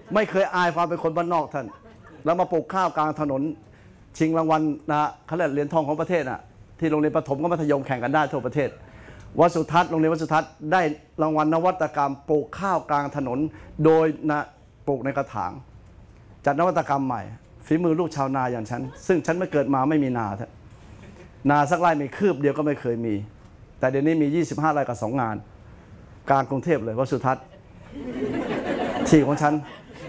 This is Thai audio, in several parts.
ไม่เคยอายความเป็นคนบ้านนอกท่านแล้วมาปลูกข้าวกลางถนนชิงรางวัลนะเขาเรียกเหรียญทองของประเทศที่โรงเรียนประถมกับมัธยมแข่งกันได้ทั่วประเทศวัดสุทัศน์โรงเรียนวัดสุทัศน์ได้รางวัลนวัตกรรมปลูกข้าวกลางถนนโดยปลูกในกระถางจัดนวัตกรรมใหม่ฝีมือลูกชาวนาอย่างฉันซึ่งฉันไม่เกิดมาไม่มีนาสักไร่มีคืบเดียวก็ไม่เคยมีแต่เดี๋ยวนี้มี25 ไร่กับ2 งานกลางกรุงเทพเลยวัดสุทัศน์ที่ของฉัน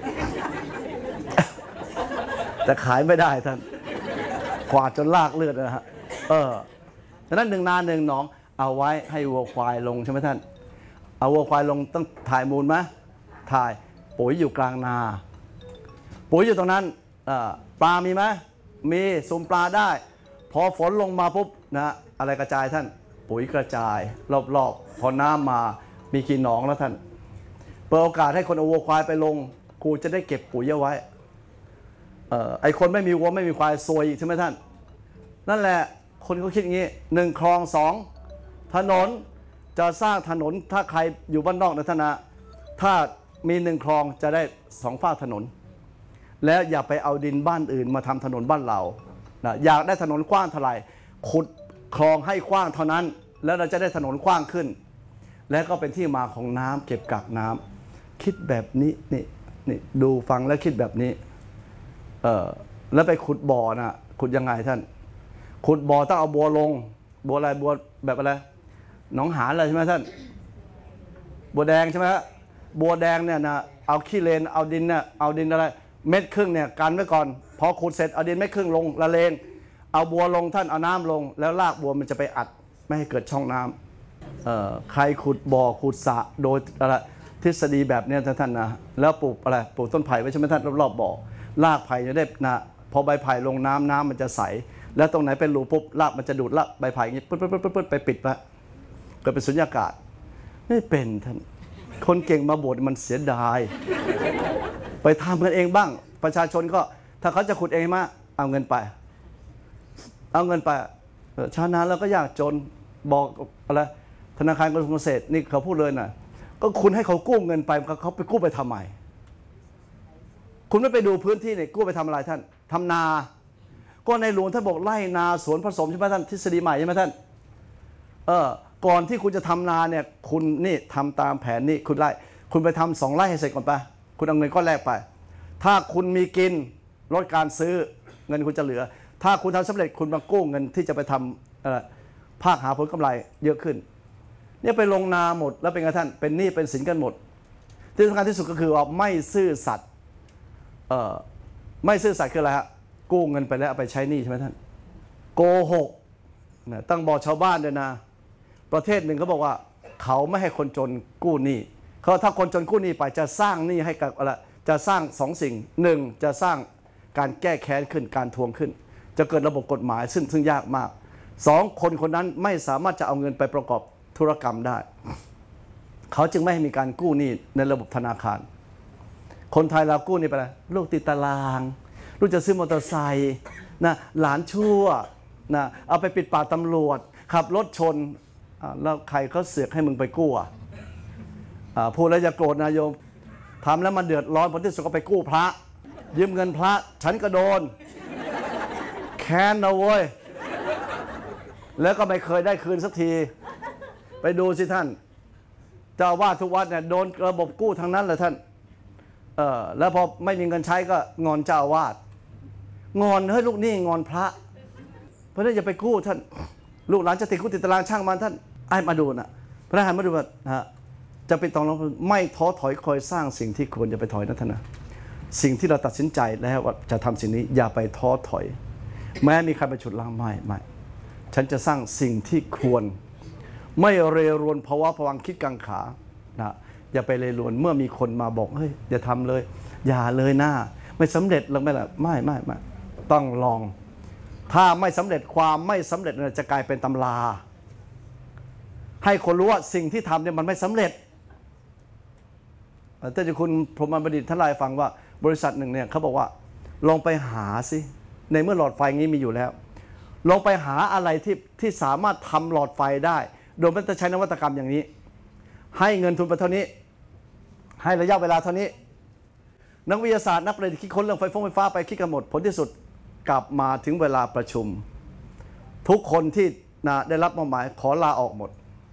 แต่ขายไม่ได้ท่านกวาดจนลากเลือดนะฮะฉะนั้น1 นา 1 หนองเอาไว้ให้วัวควายลงใช่ไหมท่านเอาวัวควายลงต้องถ่ายมูลไหมถ่ายปุ๋ยอยู่กลางนาปุ๋ยอยู่ตรงนั้นปลามีไหมมีซุ่มปลาได้พอฝนลงมาปุ๊บนะอะไรกระจายท่านปุ๋ยกระจายรอบๆพอน้ำมามีกี่หนองแล้วท่านเปิดโอกาสให้คนเอาวัวควายไปลงกูจะได้เก็บปุ๋ยเอาไว้ไอคนไม่มีวัวไม่มีควายซวยอีกใช่ไหมท่านนั่นแหละคนเขาคิดอย่างนี้1 คลอง 2 ถนนจะสร้างถนนถ้าใครอยู่บ้านนอกนะท่านนะถ้ามี1 คลองจะได้2 ฝั่งถนนแล้วอย่าไปเอาดินบ้านอื่นมาทำถนนบ้านเราอยากได้ถนนกว้างเท่าไหร่ขุดคลองให้กว้างเท่านั้นแล้วเราจะได้ถนนกว้างขึ้นและก็เป็นที่มาของน้ำเก็บกักน้ำคิดแบบนี้นี่ดูฟังแล้วคิดแบบนี้แล้วไปขุดบ่อนะขุดยังไงท่านขุดบ่อต้องเอาบัวลงบัวอะไรบัวแบบอะไรหนองหานอะไรใช่ไหมท่านบัวแดงใช่ไหมฮะบัวแดงเนี่ยนะเอาขี้เลนเอาดินเนี่ยเอาดินอะไร1.5 เมตรเนี่ยกันไว้ก่อนพอขุดเสร็จเอาดิน1.5 เมตรลงละเลงเอาบัวลงท่านเอาน้ำลงแล้วรากบัวมันจะไปอัดไม่ให้เกิดช่องน้ำใครขุดบ่อขุดสระโดยอะไรทฤษฎีแบบนี้ท่านนะแล้วปลูกอะไรปลูกต้นไผ่ไว้ใช่ไหมท่านรอบๆบ่อรากไผ่จะได้นะพอใบไผ่ลงน้ำมันจะใสแล้วตรงไหนเป็นรูปุ๊บรากมันจะดูดละใบไผ่อย่างนี้ปึ๊ดไปปิดละเกิดเป็นสุญญากาศไม่เป็นท่านคนเก่งมาบวชมันเสียดายไปทำกันเองบ้างประชาชนก็ถ้าเขาจะขุดเองมาเอาเงินไปชาวนาเราก็ยากจนบอกอะไรธนาคารกรุงเกษตรนี่เขาพูดเลยนะก็คุณให้เขากู้เงินไปเขาไปกู้ไปทำไมคุณไม่ไปดูพื้นที่เนี่ยกู้ไปทำอะไรท่านทำนาก็ในหลวงท่านบอกไร่นาสวนผสมใช่ไหมท่านทฤษฎีใหม่ใช่ไหมท่านก่อนที่คุณจะทำนาเนี่ยคุณนี่ทำตามแผนนี่คุณไร่คุณไปทำ2 ไร่ให้เสร็จก่อนไปคุณเอาเงินก้อนแรกไปถ้าคุณมีกินลดการซื้อเงินคุณจะเหลือถ้าคุณทำสำเร็จคุณมากู้เงินที่จะไปทำภาคหาผลกำไรเยอะขึ้นเนี่ยไปลงนาหมดแล้วเป็นไงท่านเป็นหนี้เป็นสินกันหมดที่สำคัญที่สุดก็คือว่าไม่ซื่อสัตย์ไม่ซื่อสัตย์คืออะไรฮะกู้เงินไปแล้วเอาไปใช้หนี้ใช่ไหมท่านโกหกตั้งบอกชาวบ้านเลยนะประเทศหนึ่งเขาบอกว่าเขาไม่ให้คนจนกู้หนี้เขาถ้าคนจนกู้หนี้ไปจะสร้างหนี้ให้กับอะไรจะสร้าง2 สิ่ง1จะสร้างการแก้แค้นขึ้นการทวงขึ้นจะเกิดระบบกฎหมายซึ่งยากมาก2คนนั้นไม่สามารถจะเอาเงินไปประกอบธุรกรรมได้เขาจึงไม่ให้มีการกู้หนี้ในระบบธนาคารคนไทยเรากู้นี่ไปแล้วลูกติดตารางลูกจะซื้อมอเตอร์ไซค์นะหลานชั่วนะเอาไปปิดปากตำรวจขับรถชนแล้วใครเขาเสือกให้มึงไปกู้พูดแล้วจะโกรธนะโยมทำแล้วมันเดือดร้อนผลที่สุดก็ไปกู้พระยืมเงินพระฉันก็โดนแค้นนะเว้ยแล้วก็ไม่เคยได้คืนสักทีไปดูสิท่านเจ้าอาวาสทุกวัดเนี่ยโดนระบบกู้ทั้งนั้นเลยท่านแล้วพอไม่มีเงินใช้ก็งอนเจ้าอาวาสงอนเฮ้ยลูกนี่งอนพระเพราะนั้นอย่าไปกู้ท่านลูกหลานจะติดคุกติดตารางช่างมันท่านไอ้มาดูนะพระหันมาดูว่าจะเป็นต้องไม่ท้อถอยคอยสร้างสิ่งที่ควรจะไปถอยนะท่านนะสิ่งที่เราตัดสินใจแล้วว่าจะทำสิ่งนี้อย่าไปท้อถอยแม้มีใครไปฉุดล้างไม่ฉันจะสร้างสิ่งที่ควรไม่เรรวนภาวะผวังคิดกังขานะอย่าไปเรรวนเมื่อมีคนมาบอกเฮ้ยอย่าทำเลยอย่าเลยหน้าไม่สำเร็จลงไปละไม่ต้องลองถ้าไม่สำเร็จความไม่สำเร็จจะกลายเป็นตำราให้คนรู้ว่าสิ่งที่ทำเนี่ยมันไม่สำเร็จแต่จะคุณพรหมบัณฑิตท่านเล่าให้ฟังว่าบริษัทหนึ่งเนี่ยเขาบอกว่าลองไปหาสิในเมื่อหลอดไฟงี้มีอยู่แล้วลองไปหาอะไรที่สามารถทำหลอดไฟได้โดยไม่ต้องใช้นวัตกรรมอย่างนี้ให้เงินทุนไปเท่านี้ให้ระยะเวลาเท่านี้นักวิทยาศาสตร์นักประดิษฐ์คิดค้นเรื่องไฟฟ้าไปคิดกันหมดผลที่สุดกลับมาถึงเวลาประชุมทุกคนที่ได้รับมอบหมายขอลาออกหมด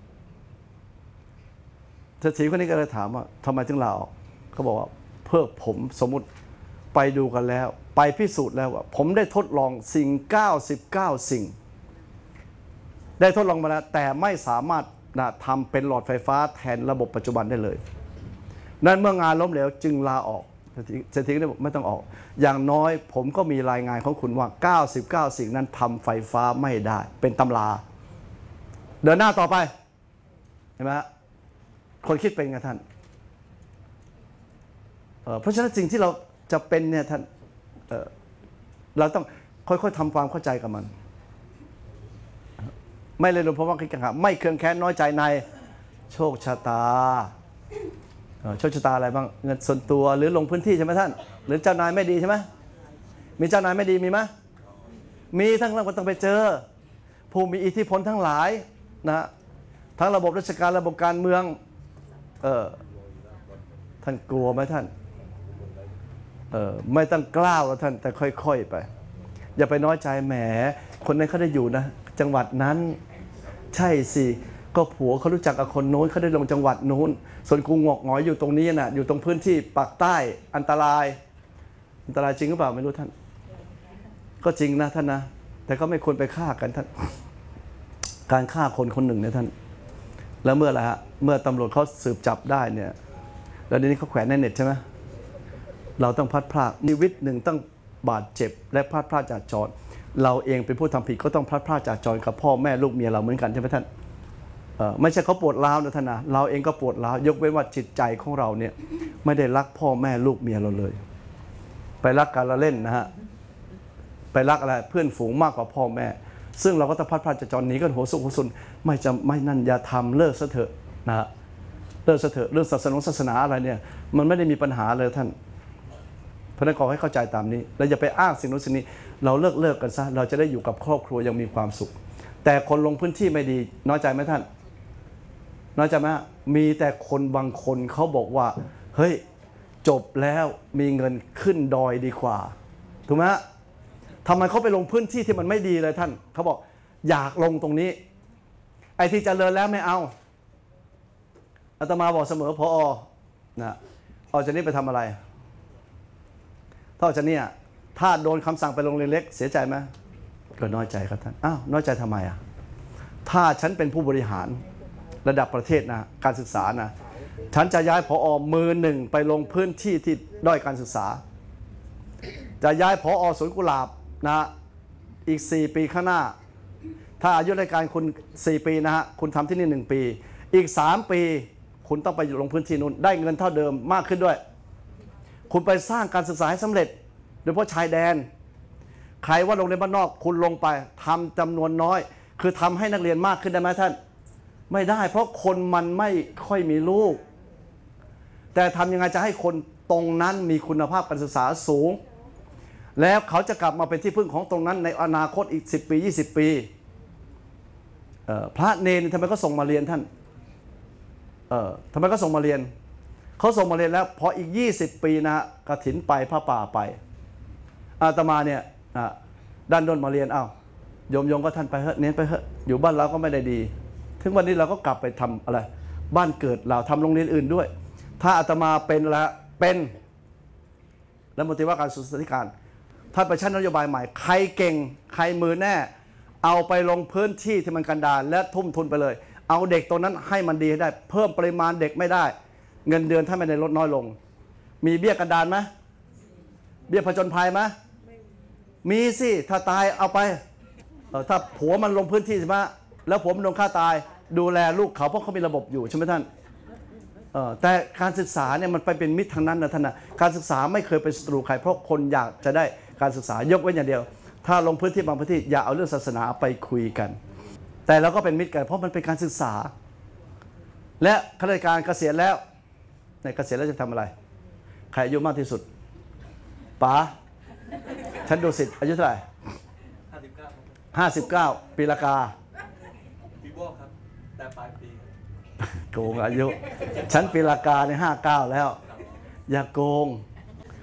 เศรษฐีคนนี้ก็เลยถามว่าทำไมถึงลาออกเขาบอกว่าเพื่อผมสมมุติไปดูกันแล้วไปพิสูจน์แล้วว่าผมได้ทดลองสิ่ง99สิ่งได้ทดลองมาแล้วแต่ไม่สามารถทำเป็นหลอดไฟฟ้าแทนระบบปัจจุบันได้เลยนั้นเมื่องานล้มเหลวจึงลาออกเศรษฐีก็เลยบอกไม่ต้องออกอย่างน้อยผมก็มีรายงานของคุณว่า99สิ่งนั้นทำไฟฟ้าไม่ได้เป็นตำราเดินหน้าต่อไปเห็นไหมฮะคนคิดเป็นไงท่านเพราะฉะนั้นสิ่งที่เราจะเป็นเนี่ยท่านเราต้องค่อยๆทำความเข้าใจกับมันไม่เลยลงเพราะว่าคิดกันไม่เครืองแค้นน้อยใจในโชคชะตาโชคชะตาอะไรบ้างเงินส่วนตัวหรือลงพื้นที่ใช่ไหมท่านหรือเจ้านายไม่ดีใช่ไหมมีเจ้านายไม่ดีมีไหมมีทั้งเราก็ต้องไปเจอผู้มีอิทธิพลทั้งหลายนะทั้งระบบราชการระบบการเมืองท่านกลัวไหมท่านไม่ต้องกล้าวแล้วท่านแต่ค่อยๆไปอย่าไปน้อยใจแหมคนนั้นเขาได้อยู่นะจังหวัดนั้นใช่สิก็ผัวเขารู้จักกับคนโน้นเขาได้ลงจังหวัดโน้นส่วนกูงอกหงอยอยู่ตรงนี้นะอยู่ตรงพื้นที่ปากใต้อันตรายจริงหรือเปล่าไม่รู้ท่านก็จริงนะท่านนะแต่ก็ไม่ควรไปฆ่ากันท่านการฆ่าคนคนหนึ่งเนี่ยท่านแล้วเมื่อไรฮะเมื่อตำรวจเขาสืบจับได้เนี่ยแล้วเดี๋ยวนี้เขาแขวนในเน็ตใช่ไหมเราต้องพลัดพรากชีวิตหนึ่งต้องบาดเจ็บและพลัดพรากจากจรเราเองเป็นผู้ทำผิดก็ต้องพลัดพรากจากจรกับพ่อแม่ลูกเมียเราเหมือนกันใช่ไหมท่านไม่ใช่เขาปวดร้าวนะท่านนะเราเองก็ปวดร้าวยกเว้นว่าจิตใจของเราเนี่ยไม่ได้รักพ่อแม่ลูกเมียเราเลยไปรักการละเล่นนะฮะไปรักอะไรเพื่อนฝูงมากกว่าพ่อแม่ซึ่งเราก็ต้องพลัดพรากจากจรนี้ก็หัวสุกหัวซุนไม่นั่นอย่าทำเลิกซะเถอะนะฮะเลิกซะเถอะเรื่องศาสนาอะไรเนี่ยมันไม่ได้มีปัญหาเลยท่านเพราะนั้นขอให้เข้าใจตามนี้เราอย่าไปอ้างสิ่งนู้นสิ่งนี้เราเลิกกันซะเราจะได้อยู่กับครอบครัวยังมีความสุขแต่คนลงพื้นที่ไม่ดีน้อยใจไหมท่านน้อยใจไหมมีแต่คนบางคนเขาบอกว่าเฮ้ยจบแล้วมีเงินขึ้นดอยดีกว่าถูกไหมทำไมเขาไปลงพื้นที่ที่มันไม่ดีเลยท่านเขาบอกอยากลงตรงนี้ไอ้ที่เจริญแล้วไม่เอาอาตมาบอกเสมอพอนะเอาจากนี้ไปทำอะไรถ้าจากนี้ถ้าโดนคำสั่งไปโรงเรียนเล็กเสียใจไหมก็น้อยใจครับท่านอ้าวน้อยใจทำไมถ้าฉันเป็นผู้บริหารระดับประเทศนะการศึกษานะฉันจะย้ายผอ.มือหนึ่งไปลงพื้นที่ที่ด้อยการศึกษาจะย้ายผอ.สวนกุหลาบนะอีก4 ปีข้างหน้าถ้าอายุราชการคุณ4 ปีนะฮะคุณทำที่นี่1 ปีอีก3 ปีคุณต้องไปลงพื้นที่นู้นได้เงินเท่าเดิมมากขึ้นด้วยคุณไปสร้างการศึกษาให้สำเร็จโดยเฉพาะชายแดนใครว่าโรงเรียนบ้านนอกคุณลงไปทำจำนวนน้อยคือทำให้นักเรียนมากขึ้นได้ไหมท่านไม่ได้เพราะคนมันไม่ค่อยมีลูกแต่ทำยังไงจะให้คนตรงนั้นมีคุณภาพการศึกษาสูงแล้วเขาจะกลับมาเป็นที่พึ่งของตรงนั้นในอนาคตอีก10 ปี20 ปีพระเนรทำไมก็ส่งมาเรียนท่านทำไมก็ส่งมาเรียนเขาส่งมาเรียนแล้วพออีก20 ปีนะกฐินไปผ้าป่าไปอาตมาเนี่ยด้านด้นมาเรียนโยมก็ท่านไปเถอะเน้นไปเถอะอยู่บ้านเราก็ไม่ได้ดีถึงวันนี้เราก็กลับไปทำอะไรบ้านเกิดเราทำโรงเรียนอื่นด้วยถ้าอาตมาเป็นแล้วเป็นรัฐมนตรีว่าการศึกษาธิการท่านไปชั่นนโยบายใหม่ใครเก่งใครมือแน่เอาไปลงพื้นที่ที่มันกันดารและทุ่มทุนไปเลยเอาเด็กตรงนั้นให้มันดีให้ได้เพิ่มปริมาณเด็กไม่ได้เงินเดือนถ้าไม่ได้ลดน้อยลงมีเบี้ยกันดารไหมเบี้ยผจญภัยไหมมีสิถ้าตายเอาไปถ้าผัวมันลงพื้นที่ใช่ไหมแล้วผัวมันโดนฆ่าตายดูแลลูกเขาเพราะเขามีระบบอยู่ใช่ไหมท่านแต่การศึกษาเนี่ยมันไปเป็นมิตรทางนั้นนะท่านนะการศึกษาไม่เคยเป็นศัตรูใครเพราะคนอยากจะได้การศึกษายกเว้นอย่างเดียวถ้าลงพื้นที่บางพื้นที่อย่าเอาเรื่องศาสนาไปคุยกันแต่เราก็เป็นมิตรกันเพราะมันเป็นการศึกษาและข้าราชการเกษียณแล้วในเกษียณแล้วจะทำอะไรใครอายุมากที่สุดป๋าฉันดูสิทธิ์อายุเท่าไหร่59 ปีละกาปีวอกครับแต่ปลายปีโกงอายุฉันปีละกาใน59แล้วอย่าโกง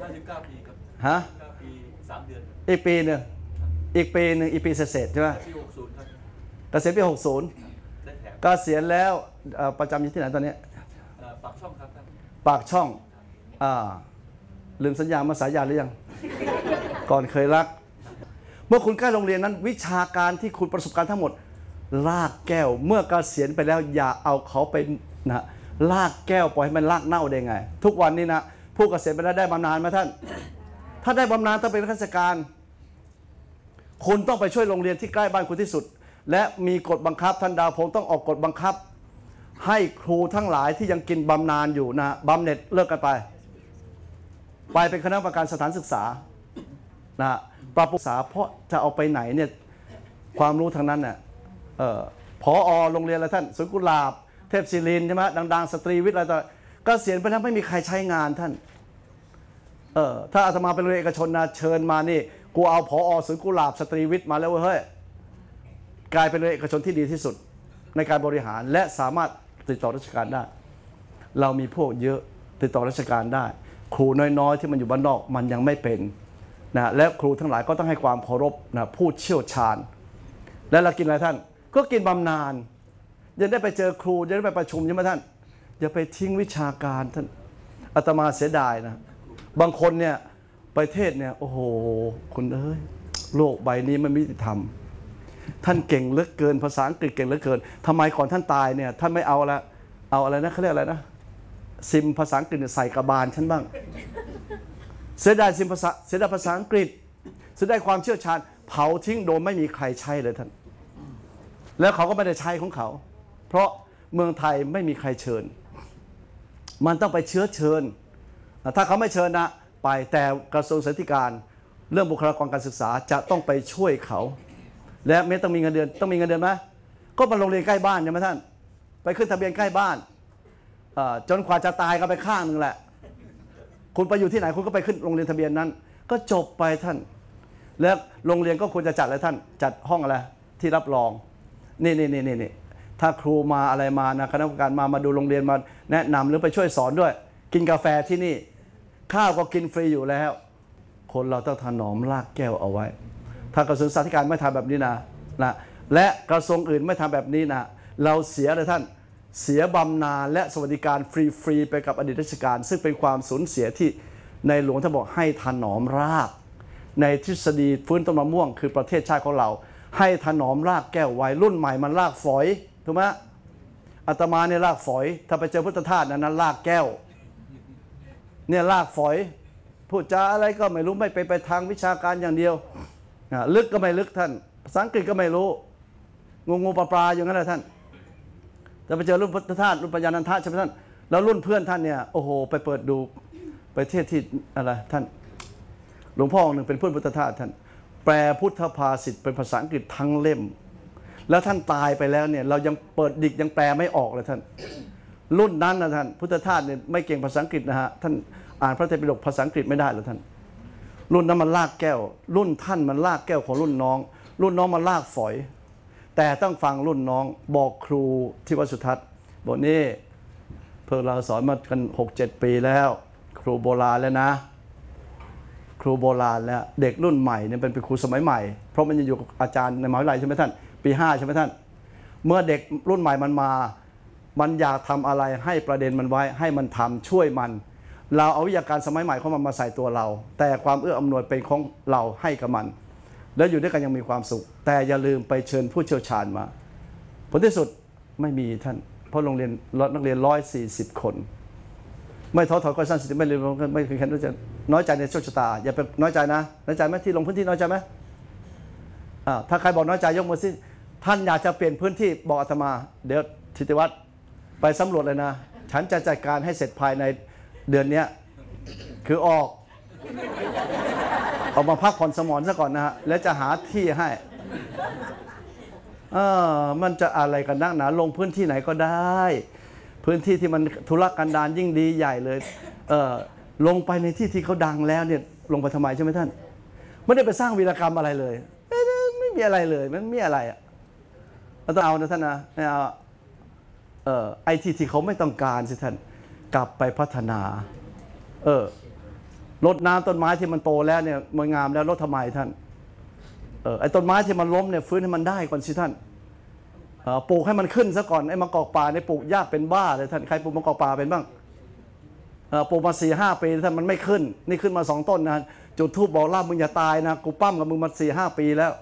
99 ปีครับฮะ 9 ปี 3 เดือนครับอีกปีหนึ่งอีกปีเศษๆใช่ไหมปี 60 ครับเกษียณปี 60 ได้แถมเกษียณแล้วประจำอยู่ที่ไหนตอนนี้ปากช่องครับท่านปากช่องลืมสัญญามาสายันหรือยัง ก่อนเคยรัก เมื่อคุณใกล้โรงเรียนนั้นวิชาการที่คุณประสบการณ์ทั้งหมดลากแก้วเมื่อเกษียณไปแล้วอย่าเอาเขาไปนะลากแก้วปล่อยให้มันลากเน่าได้ไง ทุกวันนี้นะผู้เกษียณไปแล้วได้บำนาญไหมท่าน ถ้าได้บำนาญต้องเป็นข้าราชการ คุณต้องไปช่วยโรงเรียนที่ใกล้บ้านคุณที่สุด และมีกฎบังคับท่านดาวพงศ์ต้องออกกฎบังคับ ให้ครูทั้งหลายที่ยังกินบำนาญอยู่นะบำเหน็จเลิกกันไปเป็นคณะกรรมการสถานศึกษานะปรับปรุงศึกษาเพราะจะเอาไปไหนเนี่ยความรู้ทางนั้นเนี่ยผอ.โรงเรียนอะไรท่านสวนกุหลาบเทพศิรินทร์ใช่ไหมดังๆสตรีวิทย์อะไรต่อก็เกษียณไปแล้วไม่มีใครใช้งานท่านถ้าอาตมาเป็นโรงเรียนเอกชนนะเชิญมานี่กูเอาผอ.สวนกุหลาบสตรีวิทย์มาแล้วเฮ้ยกลายเป็นโรงเรียนเอกชนที่ดีที่สุดในการบริหารและสามารถติดต่อราชการได้เรามีพวกเยอะติดต่อราชการได้ครูน้อยๆที่มันอยู่บ้านนอกมันยังไม่เป็นนะและครูทั้งหลายก็ต้องให้ความเคารพนะผู้เชี่ยวชาญและเรากินอะไรท่านก็กินบำนาญยังได้ไปเจอครูยังได้ไปประชุมใช่ไหมท่านอย่าไปทิ้งวิชาการท่านอาตมาเสียดายนะบางคนเนี่ยประเทศเนี่ยโอ้โหคุณเอ้ยโลกใบนี้มันไม่ยุติธรรมท่านเก่งเหลือเกินภาษาอังกฤษเก่งเหลือเกินทำไมก่อนท่านตายเนี่ยท่านไม่เอาอะไรนะเขาเรียกอะไรนะซิมภาษาอังกฤษใส่กระบาลฉันบ้างเสียดายซิมภาษาเสียดายภาษาอังกฤษเสียดายความเชี่ยวชาญเผาทิ้งโดยไม่มีใครใช้เลยท่านแล้วเขาก็ไม่ได้ใช้ของเขาเพราะเมืองไทยไม่มีใครเชิญมันต้องไปเชิญถ้าเขาไม่เชิญนะไปแต่กระทรวงศึกษาธิการเรื่องบุคลากรการศึกษาจะต้องไปช่วยเขาและไม่ต้องมีเงินเดือนไหมก็มาโรงเรียนใกล้บ้านใช่ไหมท่านไปขึ้นทะเบียนใกล้บ้านจนกว่าจะตายก็ไปข้างหนึ่งแหละคุณไปอยู่ที่ไหนคุณก็ไปขึ้นโรงเรียนทะเบียนนั้นก็จบไปท่านแล้วโรงเรียนก็ควรจะจัดอะไรท่านจัดห้องอะไรที่รับรองนี่ถ้าครูมาอะไรมานะคณะกรรมการมาดูโรงเรียนมาแนะนำหรือไปช่วยสอนด้วยกินกาแฟที่นี่ข้าวก็กินฟรีอยู่แล้วคนเราต้องถนอมรากแก้วเอาไว้ถ้ากระทรวงศึกษาธิการไม่ทำแบบนี้นะและกระทรวงอื่นไม่ทำแบบนี้นะเราเสียเลยท่านเสียบำนาญและสวัสดิการฟรีไปกับอดีตราชการซึ่งเป็นความสูญเสียที่ในหลวงท่านบอกให้ถนอมรากในทฤษฎีฟื้นต้นมะม่วงคือประเทศชาติของเราให้ถนอมรากแก้วไว้รุ่นใหม่มันรากฝอยถูกไหมอาตมาเนี่ยรากฝอยถ้าไปเจอพุทธทาสนั้นรากแก้วเนี่ยรากฝอยพูดจาอะไรก็ไม่รู้ไม่ไปทางวิชาการอย่างเดียวลึกก็ไม่ลึกท่านภาษาอังกฤษก็ไม่รู้งูปลาอย่างนั้นแหละท่านแต่ไปเจอรุ่นพุทธทาสรุ่นปัญญานันทะใช่ไหมท่านแล้วรุ่นเพื่อนท่านเนี่ยโอ้โหไปเปิดดูประเทศที่อะไรท่านหลวงพ่อองค์หนึ่งเป็นเพื่อนพุทธทาสท่านแปลพุทธภาษิตเป็นภาษาอังกฤษทั้งเล่มแล้วท่านตายไปแล้วเนี่ยเรายังเปิดดิกยังแปลไม่ออกเลยท่านรุ่นนั้นนะท่านพุทธทาสเนี่ยไม่เก่งภาษาอังกฤษนะฮะท่านอ่านพระไตรปิฎกภาษาอังกฤษไม่ได้หรอกท่านรุ่นนั้นมันลากแก้วรุ่นท่านมันลากแก้วของรุ่นน้องมันลากฝอยแต่ต้องฟังรุ่นน้องบอกครูที่วัดสุทัศน์บอกนี่เพิ่งเราสอนมากัน 6-7 ปีแล้วครูโบราณแล้วนะครูโบราณแล้วเด็กรุ่นใหม่เนี่ยเป็นครูสมัยใหม่เพราะมันยังอยู่กับอาจารย์ในมหาวิทยาลัยใช่ไหมท่านปี 5ใช่ไหมท่านเมื่อเด็กรุ่นใหม่มันอยากทำอะไรให้ประเด็นมันไว้ให้มันทำช่วยมันเราเอาวิทยาการสมัยใหม่ของมันมาใส่ตัวเราแต่ความเอื้ออำนวยเป็นของเราให้กับมันแล้วอยู่ด้วยกันยังมีความสุขแต่อย่าลืมไปเชิญผู้เชี่ยวชาญมาผลที่สุดไม่มีท่านเพราะโรงเรียนนักเรียน140 คนไม่ท้อถอยก็สั้นสิไม่เลยไม่เคยแค่น้อยใจในโชคชะตาอย่าไปน้อยใจนะน้อยใจไหมที่ลงพื้นที่น้อยใจไหมถ้าใครบอกน้อยใจยกมือสิท่านอยากจะเปลี่ยนพื้นที่บอกอาตมาเดี๋ยวธิติวัฒน์ไปสำรวจเลยนะฉันจะจัดการให้เสร็จภายในเดือนนี้คือออกมาพักผ่อนสมองซะก่อนนะฮะแล้วจะหาที่ให้มันจะอะไรกันนักหนาลงพื้นที่ไหนก็ได้พื้นที่ที่มันธุรกันดารยิ่งดีใหญ่เลยลงไปในที่ที่เขาดังแล้วเนี่ยลงไปทำไมใช่ไหมท่านไม่ได้ไปสร้างวีรกรรมอะไรเลยไม่มีอะไรเลยมันไม่มีอะไรเราต้องเอานะท่านนะไม่เอาไอที่เขาไม่ต้องการสิท่านกลับไปพัฒนารดน้ำต้นไม้ที่มันโตแล้วเนี่ยมันงามแล้วรดทำไมท่านไอ้ต้นไม้ที่มันล้มเนี่ยฟื้นให้มันได้ก่อนสิท่านปลูกให้มันขึ้นซะก่อนไอ้มะกอกป่าเนี่ยปลูกยากเป็นบ้าเลยท่านใครปลูกมะกอกป่าเป็นบ้างปลูกมา4-5 ปีท่านมันไม่ขึ้นนี่ขึ้นมา2 ต้นนะจุดธูปบอกลาบมึงอย่าตายนะกูปั้มกับมึงมา4-5 ปีแล้ว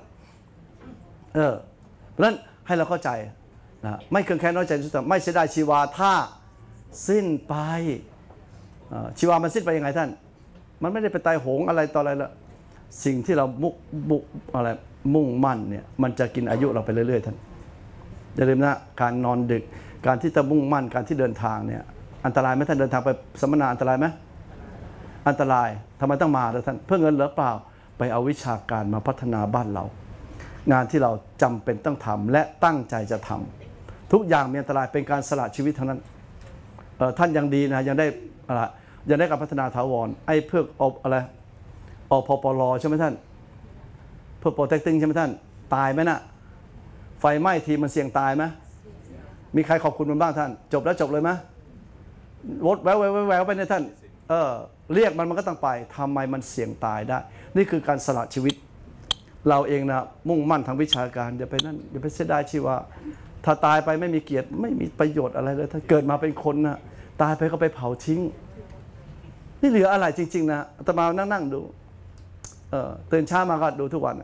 เพราะฉะนั้นให้เราเข้าใจนะไม่เครืองแค้นน้อยใจแต่ไม่เสียดายชีวาถ้าสิ้นไปชีวามันสิ้นไปยังไงท่านมันไม่ได้ไปตายโหงอะไรต่ออะไรละสิ่งที่เรามุ่งมั่นเนี่ยมันจะกินอายุเราไปเรื่อยๆท่านอย่าลืมนะการนอนดึกการที่จะมุ่งมั่นการที่เดินทางเนี่ยอันตรายไหมท่านเดินทางไปสัมมนาอันตรายไหมอันตรายทำไมต้องมาท่านเพื่อเงินหรือเปล่าไปเอาวิชาการมาพัฒนาบ้านเรางานที่เราจำเป็นต้องทำและตั้งใจจะทำทุกอย่างมีอันตรายเป็นการสละชีวิตเท่านั้นท่านยังดีนะยังได้ยังได้การพัฒนาถาวรไอ้เพื่ออะไรอพปลใช่ไหมท่านเพื่อโปรเทคติ้งใช่ไหมท่านตายไหมน่ะไฟไหม้ทีมันเสี่ยงตายไหมมีใครขอบคุณมันบ้างท่านจบแล้วจบเลยไหมรถแววไปเนี่ยท่านเรียกมันก็ต้องไปทำไมมันเสี่ยงตายได้นี่คือการสละชีวิตเราเองนะมุ่งมั่นทางวิชาการอย่าไปนั่นอย่าไปเสียดายชีวะถ้าตายไปไม่มีเกียรติไม่มีประโยชน์อะไรเลยถ้าเกิดมาเป็นคนนะตายไปก็ไปเผาทิ้งนี่เหลืออะไรจริงๆนะอาตมานั่งดูตื่นเช้ามาก็ดูทุกวัน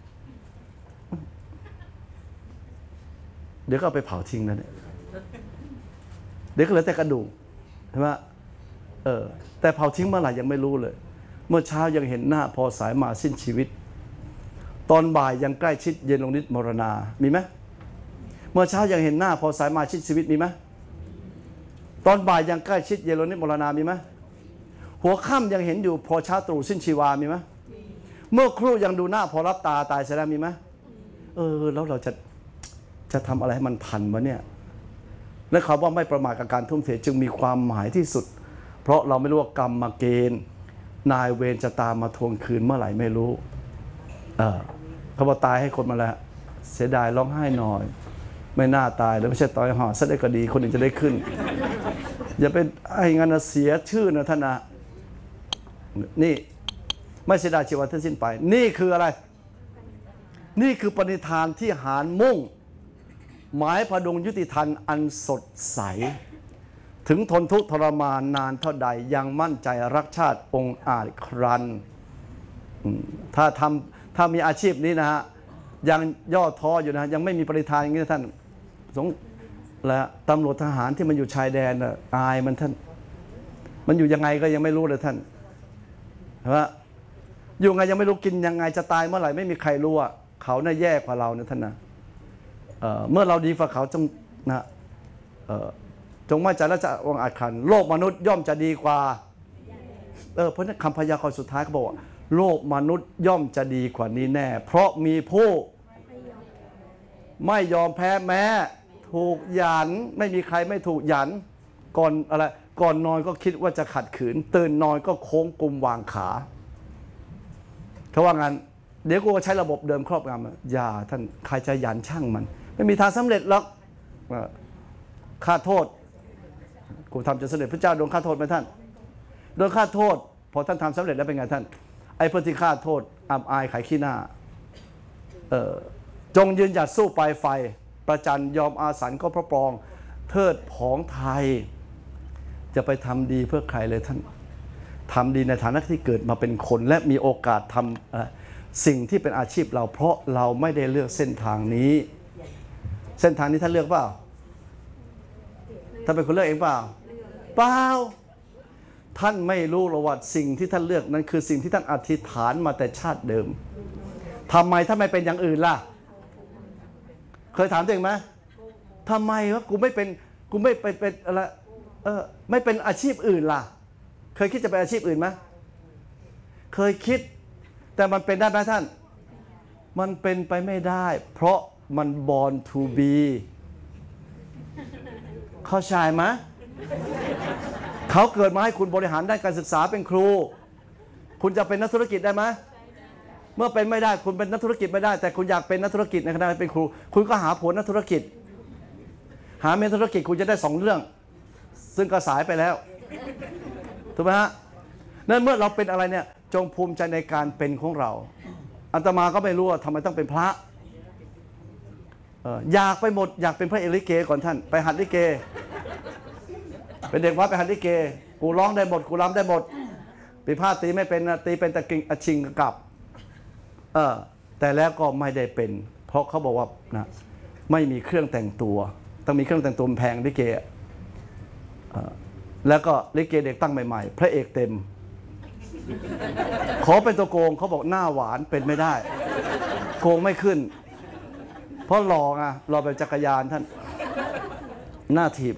เดี๋ยวก็เอาไปเผาทิ้งนะเนี่ยเดี๋ยวก็เหลือแต่กระดูกใช่ไหมแต่เผาทิ้งเมื่อไหร่ยังไม่รู้เลยเมื่อเช้ายังเห็นหน้าพอสายมาสิ้นชีวิตตอนบ่ายยังใกล้ชิดเย็นลงนิดมรณามีไหมเมื่อเช้ายังเห็นหน้าพอสายมาสิ้นชีวิตมีไหมตอนบ่ายยังใกล้ชิดเย็นลงนิดมรณามีไหมหัวค่ำยังเห็นอยู่พอเช้าตรู่สิ้นชีวามีไหมเมื่อครู่ยังดูหน้าพอรับตาตายเสียแล้วมีไหมแล้วเราจะทำอะไรให้มันทันวะเนี่ยและคำว่าไม่ประมาทกับการทุ่มเทจึงมีความหมายที่สุดเพราะเราไม่รู้ว่ากรรมมาเกณฑ์นายเวรจะตามมาทวงคืนเมื่อไหร่ไม่รู้เขาบอกตายให้คนมาแล้วเสียดายร้องไห้หน่อยไม่น่าตายแล้วไม่ใช่ตายห่อซะได้ก็ดีคนอื่นจะได้ขึ้นอย่าเป็นไอ้งานเสียชื่อนะท่านนะนี่ไม่เสียดายชีวิตทั้งสิ้นไปนี่คืออะไรนี่คือปณิธานที่หารมุ่งหมายพดุงยุติธรรมอันสดใสถึงทนทุกข์ทรมานนานเท่าใดยังมั่นใจรักชาติองค์อาจครันถ้ามีอาชีพนี้นะฮะยังย่อท้ออยู่นะยังไม่มีปณิธานอย่างนี้ท่านและตำรวจทหารที่มันอยู่ชายแดนอายมันท่านมันอยู่ยังไงก็ยังไม่รู้เลยท่านว่าอยู่ไงยังไม่รู้กินยังไงจะตายเมื่อไหร่ไม่มีใครรู้อ่ะเขาน่าแย่กว่าเรานะท่านนะเมื่อเราดีกว่าเขาจงมั่นใจและจะวางอาจขันโลกมนุษย์ย่อมจะดีกว่าเพราะนั้นคำพยากรณ์สุดท้ายเขาบอกว่าโลกมนุษย์ย่อมจะดีกว่านี้แน่เพราะมีผู้ไม่ยอมแพ้แม้ถูกหยันไม่มีใครไม่ถูกหยันก่อนนอนก็คิดว่าจะขัดขืนตื่นนอนก็โค้งกุมวางขาเขาว่างั้นเดี๋ยวกูก็ใช้ระบบเดิมครอบงำอย่าท่านใครจะหยันช่างมันไม่มีทางสำเร็จหรอกค่าโทษกูทำจนสำเร็จพระเจ้าโดนค่าโทษไหมท่านโดนค่าโทษพอท่านทำสำเร็จแล้วเป็นไงท่านไอ้พฤติค่าโทษอับอายขายขี้หน้าจงยืนหยัดสู้ปลายไฟประจันยอมอาสันก็พระปรองเทิดผองไทยจะไปทำดีเพื่อใครเลยท่านทำดีในฐานะที่เกิดมาเป็นคนและมีโอกาสทำสิ่งที่เป็นอาชีพเราเพราะเราไม่ได้เลือกเส้นทางนี้เส้นทางนี้ท่านเลือกเปล่าท่านเป็นคนเลือกเองเปล่าเปล่าท่านไม่รู้หรอกว่าสิ่งที่ท่านเลือกนั้นคือสิ่งที่ท่านอธิษฐานมาแต่ชาติเดิมทำไมถ้าไม่เป็นอย่างอื่นล่ะเคยถามตัวเองไหมทำไมวะกูไม่เป็นอะไรไม่เป็นอาชีพอื่นล่ะเคยคิดจะเป็นอาชีพอื่นไหมเคยคิดแต่มันเป็นได้ไหมท่านมันเป็นไปไม่ได้เพราะมัน born to be เข้าใจไหมเขาเกิดมาให้คุณบริหารด้านการศึกษาเป็นครูคุณจะเป็นนักธุรกิจได้ไหมเมื่อเป็นไม่ได้คุณเป็นนักธุรกิจไม่ได้แต่คุณอยากเป็นนักธุรกิจในขณะที่เป็นครูคุณก็หาผัวนักธุรกิจหาเมียธุรกิจคุณจะได้2 เรื่องซึ่งก็สายไปแล้วถูกไหมฮะนั่นเมื่อเราเป็นอะไรเนี่ยจงภูมิใจในการเป็นของเราอาตมาก็ไม่รู้ว่าทำไมต้องเป็นพระอยากไปหมดอยากเป็นพระเอกลิเกก่อนท่านไปหัดลิเกเป็นเด็กวัดไปหัดลิเกกูร้องได้หมดกูรำได้หมดปีพาดตีไม่เป็นตีเป็นตะกิ่งชิงกับแต่แล้วก็ไม่ได้เป็นเพราะเขาบอกว่านะไม่มีเครื่องแต่งตัวต้องมีเครื่องแต่งตัวแพงลิเกแล้วก็ลิเกเด็กตั้งใหม่ๆพระเอกเต็มขอเป็นตัวโกงเขาบอกหน้าหวานเป็นไม่ได้โกงไม่ขึ้นเพราะหล่อไงหล่อแบบจักรยานท่านหน้าถีบ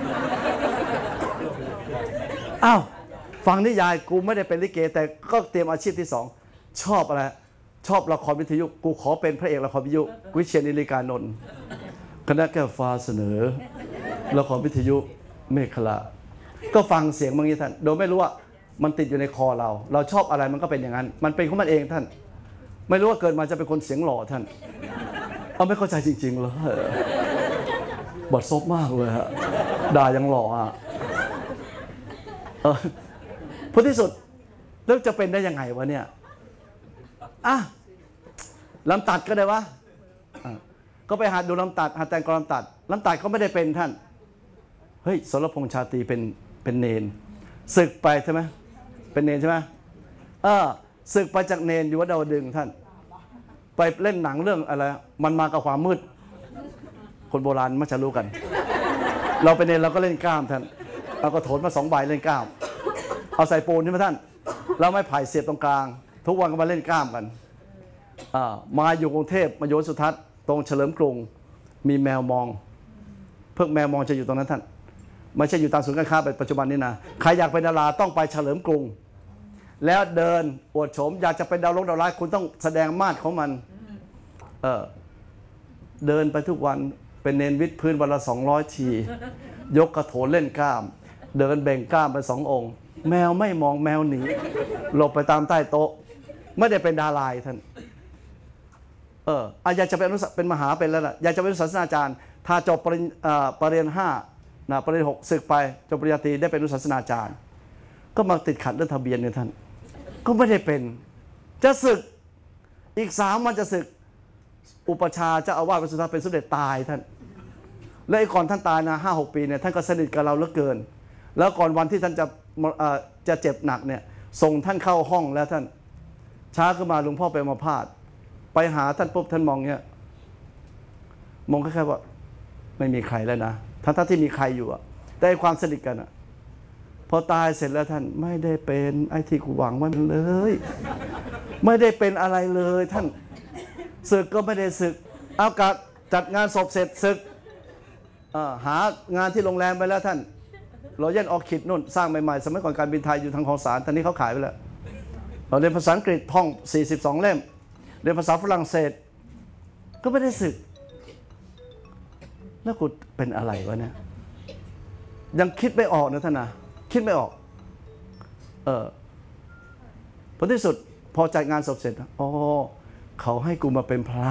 อ้าวฟังนิยายกูไม่ได้เป็นลิเกแต่ก็เตรียมอาชีพที่สองชอบอะไรชอบละครวิทยุกูขอเป็นพระเอกละครวิทยุวิเชียรนิริกานนท์คณะแก้วฟ้าเสนอละครวิทยุเมฆลาก็ฟังเสียงบางทีท่านโดยไม่รู้ว่ามันติดอยู่ในคอเราชอบอะไรมันก็เป็นอย่างนั้นมันเป็นของมันเองท่านไม่รู้ว่าเกิดมาจะเป็นคนเสียงหล่อท่านเอาไม่เข้าใจจริงๆเลยบทซบมากเลยฮะด่ายังหล่อผลที่สุดแล้วจะเป็นได้ยังไงวะเนี่ยลำตัดก็ได้วะก็ไปหัดดูลำตัดหัดแต่งกลอนลำตัดก็ไม่ได้เป็นท่านเฮ้ยสรพงษ์ชาตรีเป็นเนนศึกไปใช่ไหมเป็นเนนใช่ไหมศึกไปจากเนนอยู่วัดดาวดึงท่านไปเล่นหนังเรื่องอะไรมันมากับความมืดคนโบราณมักจะรู้กันเราเป็นเนนเราก็เล่นกล้ามท่านเอากระโถนมา2 ใบเล่นกล้ามเอาใส่ปูนใช่ไหมท่านเราไม่ไผ่เสียบตรงกลางทุกวันก็มาเล่นกล้ามกันมาอยู่กรุงเทพมาโยนสุทัศน์ตรงเฉลิมกรุงมีแมวมองเพิกแมวมองจะอยู่ตรงนั้นท่านไม่ใช่อยู่ตามศูนย์การค้าปัจจุบันนี้นะใครอยากเป็นดาราต้องไปเฉลิมกรุงแล้วเดินอวดโฉมอยากจะเป็นดาวร้ายคุณต้องแสดงมาดของมันเดินไปทุกวันเป็นเนนวิทพื้นวันละ200 ทียกกระโถนเล่นกล้ามเดินเบ่งกล้ามไป2 องค์แมวไม่มองแมวหนีหลบไปตามใต้โต๊ะไม่ได้เป็นดาราท่านอยากจะเป็นมหาเป็นแล้วล่ะอยากจะเป็นศาสนาจารย์ถ้าจบปริญญา5ปริญญา6ศึกไปจบปริญญาตรีได้เป็นศาสนาจารย์ก็มาติดขัดเรื่องทะเบียนเนี่ยท่านก็ไม่ได้เป็นจะศึกอีก3 วันจะศึกอุปชาเจ้าอาวาสวัดสุทัศน์เป็นสมเด็จตายท่านและก่อนท่านตายนะ5-6 ปีเนี่ยท่านก็สนิทกับเราเหลือเกินแล้วก่อนวันที่ท่านจะเจ็บหนักเนี่ยส่งท่านเข้าห้องแล้วท่านช้าขึ้นมาหลวงพ่อไปมาพาดไปหาท่านปุ๊บท่านมองเนี่ยมองแค่ว่าไม่มีใครแล้วนะทั้งที่มีใครอยู่แต่ความสนิทกันพอตายเสร็จแล้วท่านไม่ได้เป็นไอ้ที่กูหวังไว้เลยไม่ได้เป็นอะไรเลยท่านศึกก็ไม่ได้ศึกเอากาศจัดงานศพเสร็จศึกหางานที่โรงแรมไปแล้วท่านรอยัลออคิดนู่นสร้างใหม่ๆสมัยก่อนการบินไทยอยู่ทางคลองสารตอนนี้เขาขายไปแล้วเราเรียนภาษาอังกฤษท่อง42 เล่มเรียนภาษาฝรั่งเศสก็ไม่ได้ศึกแล้วกูเป็นอะไรวะเนี่ยยังคิดไม่ออกนะท่านนะคิดไม่ออกผลที่สุดพอจัดงานศพเสร็จเขาให้กูมาเป็นพระ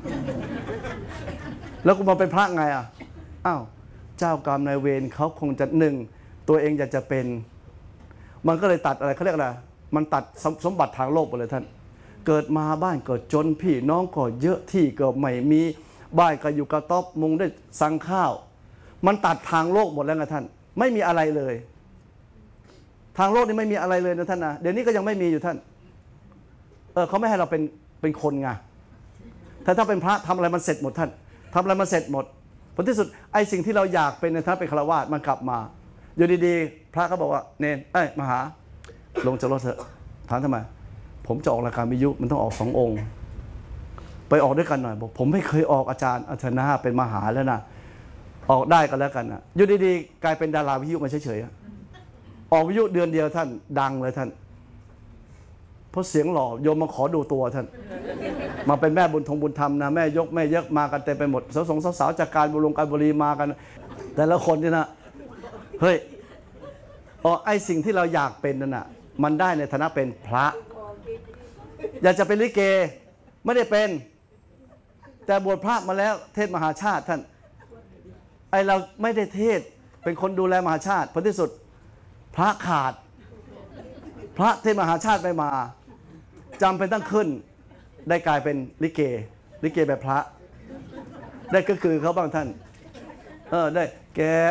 แล้วกูมาเป็นพระไงอ้าวเจ้ากรรมนายเวรเขาคงจะตัวเองอยากจะเป็นมันก็เลยตัดอะไรเขาเรียกอะไรมันตัดสมบัติทางโลกไปเลยท่านเกิดมาบ้านก็จนพี่น้องก็เยอะที่ก็ไม่มีบ้านก็อยู่กระต๊อบมุงได้สังข้าวมันตัดทางโลกหมดแล้วนะท่านไม่มีอะไรเลยทางโลกนี่ไม่มีอะไรเลยนะท่านนะเดี๋ยวนี้ก็ยังไม่มีอยู่ท่านเขาไม่ให้เราเป็นคนไงถ้าเป็นพระทำอะไรมันเสร็จหมดท่านทำอะไรมันเสร็จหมดผลที่สุดไอ้สิ่งที่เราอยากเป็นในฐานะเป็นฆราวาสมันกลับมาอยู่ดีๆพระก็บอกว่าเนนมหาลงจากรถเถอะถามทำไมผมจะออกรายการวิทยุมันต้องออก2 องค์ไปออกด้วยกันหน่อยบอกผมไม่เคยออกอาจารย์นะเป็นมหาแล้วนะออกได้กันแล้วกันนะอยู่ดีๆกลายเป็นดาราวิทยุมาเฉยๆออกวิทยุเดือนเดียวท่านดังเลยท่านเพราะเสียงหล่อโยมมาขอดูตัวท่านมาเป็นแม่บุญธรรมนะแม่ยกแม่เยอะมากันเต็มไปหมดสาวๆจากการบุรีมากันแต่ละคนนี่นะเฮ้ยไอ้สิ่งที่เราอยากเป็นนั่นน่ะมันได้ในฐานะเป็นพระอยากจะเป็นลิเกไม่ได้เป็นแต่บวชพระมาแล้วเทศมหาชาติท่านไอเราไม่ได้เทศเป็นคนดูแลมหาชาติผลที่สุดพระขาดพระเทศมหาชาติไม่มาจำเป็นต้องขึ้นได้กลายเป็นลิเกแบบพระได้ก็คือเขาบ้างท่านได้แก